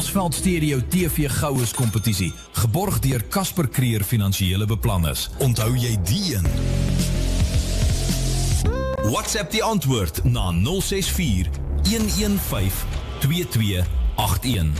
Bosveld Stereo TV Goues kompetisie, geborg deur Casper Creer Finansiële Beplanners. Onthou jy die een? WhatsApp die antwoord na 064 115 2281.